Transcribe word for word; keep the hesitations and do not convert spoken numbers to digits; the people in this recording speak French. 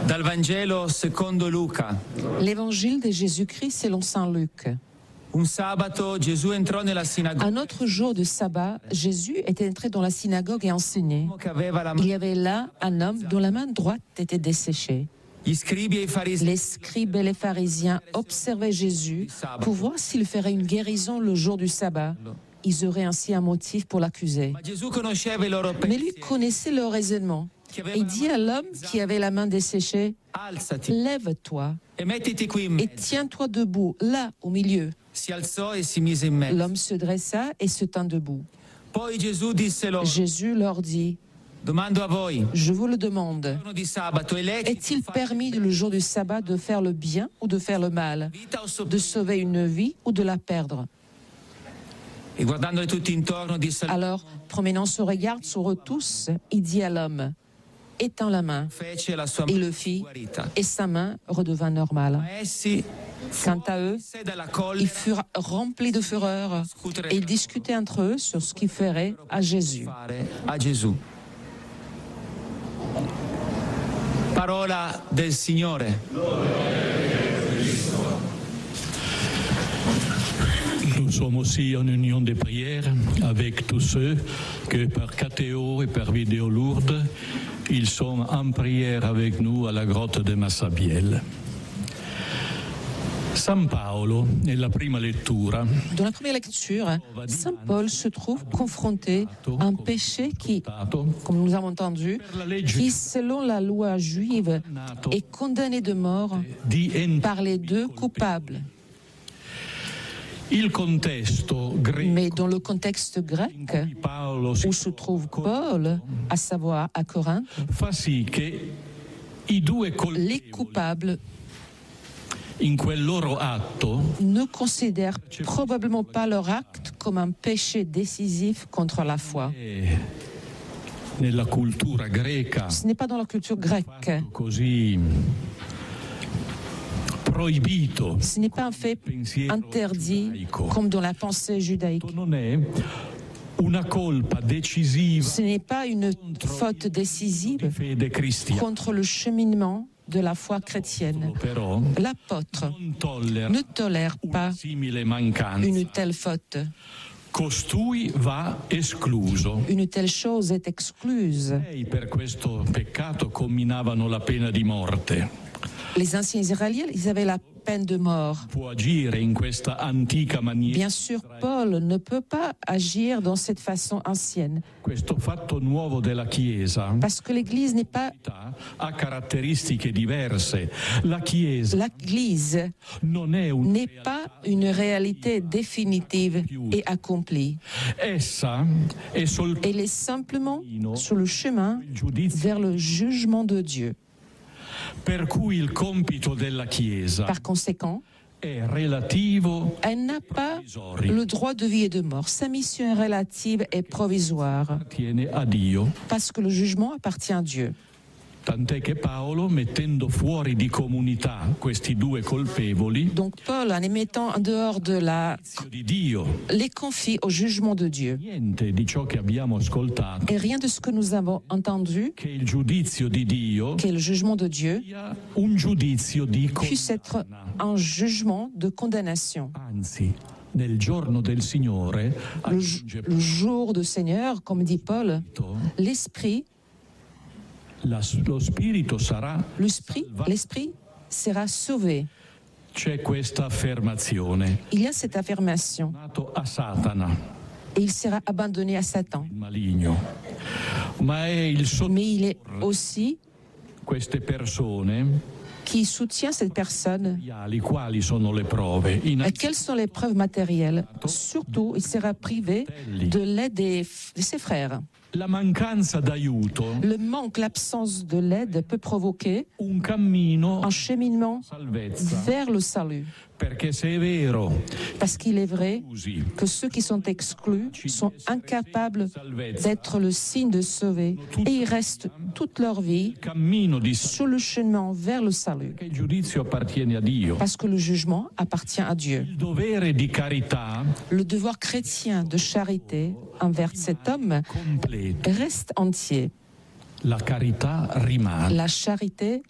Dal Vangelo secondo Luca. L'évangile de Jésus-Christ selon saint Luc. Un sabato Gesù entrò nella sinagoga. Un autre jour de sabbat, Jésus était entré dans la synagogue et enseignait. Il y avait là un homme dont la main droite était desséchée. Gli scribi e i farisei. Les scribes et les pharisiens observaient Jésus pour voir s'il ferait une guérison le jour du sabbat. Ils auraient ainsi un motif pour l'accuser. Ma Gesù conosceva i loro Mais lui pensieri. connaissait leur raisonnement. Il dit à l'homme qui avait la main desséchée, Alzati lève-toi e mettiti qui in et mezzo. tiens-toi debout, là, au milieu. Si alzò e si mise in mezzo. L'homme se dressa et se tint debout. Poi Gesù disse loro: Jésus leur dit, Domando a voi, je vous le demande, giorno di sabato è lecito est-il permis le jour du sabbat de faire le bien ou de faire le mal, vita o de sopravvivere? sauver une vie ou de la perdre? E guardandoli tutti intorno disse: Alors, promenant son regard sur eux tous, il dit à l'homme, étends la main. fece la sua Il mano le fit, guarita. et sa main redevint normale. Ma essi Quant à eux, fuori dalla colle ils furent remplis de fureur et ils discutaient entre eux sur ce qu'ils feraient à Jésus. fare a Gesù. Parola del Signore. Nous sommes aussi en union de prière avec tous ceux que par Catéo et par vidéo lourde, ils sont en prière avec nous à la grotte de Massabielle. San Paolo, nella prima lettura, Dans la première lecture, saint Paul se trouve confronté à un péché qui, comme nous avons entendu, qui, selon la loi juive, est condamné de mort di par les deux coupables. il contesto greco Mais dans le contexte grec, di Paolo si où se trouve Paul, à savoir à Corinthe, fa sì che i due les colpevoli coupables in quel loro atto ne considèrent probablement pas leur acte comme un péché décisif contre la foi. eh, nella cultura greca Ce n'est pas dans la culture grecque. così proibito Ce n'est pas un fait interdit comme dans la pensée judaïque. non è una colpa decisiva Ce n'est pas une faute di décisive fede cristiana, contre le cheminement de la foi chrétienne. però L'apôtre non tollera ne tolère pas simile mancanza. une telle faute. Costui va escluso. Une telle chose est excluse. Lei per questo peccato comminavano la pena di morte. Les anciens Israéliens, ils avaient la peine de mort. Può agire in questa antica maniera. Bien sûr, Paul ne peut pas agir dans cette façon ancienne, Questo fatto nuovo della Chiesa parce que l'Église n'est pas ha caratteristiche diverse. La Chiesa l'Église non è un n'est pas une réalité définitive et accomplie. essa è soltanto Elle est simplement sur le chemin il giudizio vers le jugement de Dieu. per cui il compito della Chiesa Par conséquent, è relativo elle n'a pas provvisorio. le droit de vie et de mort. Sa mission est relative et provisoire, Tiene a Dio. parce que le jugement appartient à Dieu. Tant'è che Paolo, mettendo fuori di comunità questi due colpevoli, Donc Paul, en les mettant en dehors de la... di Dio, les confie au jugement de Dieu. niente di ciò che abbiamo ascoltato, Et rien de ce que nous avons entendu, che il giudizio di Dio qui est le jugement de Dieu, sia un giudizio di puisse être condanna. un jugement de condamnation. Anzi, nel giorno del Signore, Le, ju- aggiunge le jour du Seigneur, comme dit Paul, Paolo, l'esprit, la- lo spirito sarà l'esprit, salvato. l'esprit sera sauvé. C'è questa affermazione, Il y a cette affirmation. nato a Satana, Et il sera abandonné à Satan. il maligno, ma è il Mais il est sottoporre aussi queste persone qui soutient cette personne. materiali. Quali sono le prove? Euh, Innanzitutto Quelles sont les preuves matérielles? Surtout, il sera privé de l'aide des- de ses frères. la mancanza d'aiuto, Le manque, l'absence de l'aide peut provoquer un cammino un cheminement salvezza, vers le salut. perché se è vero Parce qu'il est vrai usi que ceux qui sont exclus sont incapables d'être le signe de sauver et ils restent toute leur vie il cammino di sur le chemin vers le salut. che il giudizio appartiene a Dio, Parce que le jugement appartient à Dieu. il dovere di carità Le devoir chrétien de charité envers cet homme completo, reste entier. la carità rimane. La charité